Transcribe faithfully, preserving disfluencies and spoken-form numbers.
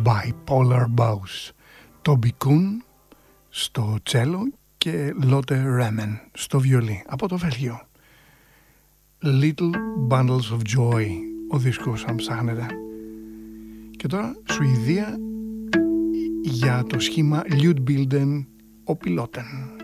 Bipolar Bows. Toby Kuhn στο τσέλο και Lotte Remen στο βιολί από το Βέλγιο. Little Bundles of Joy ο δίσκος αν ψάχνετε. Και τώρα Σουηδία για το σχήμα Ljudbilden och Piloten.